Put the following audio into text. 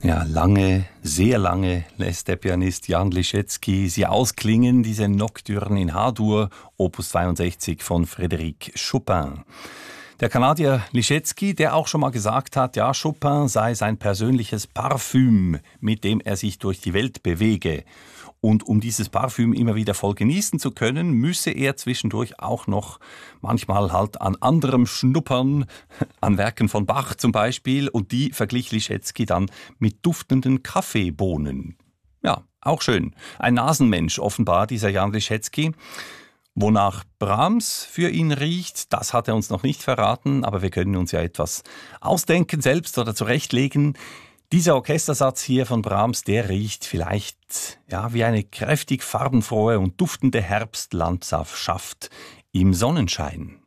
Ja, lange, sehr lange lässt der Pianist Jan Liszewski sie ausklingen, diese Nocturne in H-Dur, Opus 62 von Frédéric Chopin. Der Kanadier Liszewski, der auch schon mal gesagt hat, ja, Chopin sei sein persönliches Parfüm, mit dem er sich durch die Welt bewege. Und um dieses Parfüm immer wieder voll genießen zu können, müsse er zwischendurch auch noch manchmal halt an anderem schnuppern, an Werken von Bach zum Beispiel. Und die verglich Liszewski dann mit duftenden Kaffeebohnen. Ja, auch schön. Ein Nasenmensch offenbar, dieser Jan Liszewski. Wonach Brahms für ihn riecht, das hat er uns noch nicht verraten, aber wir können uns ja etwas ausdenken selbst oder zurechtlegen. Dieser Orchestersatz hier von Brahms, der riecht vielleicht ja, wie eine kräftig farbenfrohe und duftende Herbstlandschaft im Sonnenschein.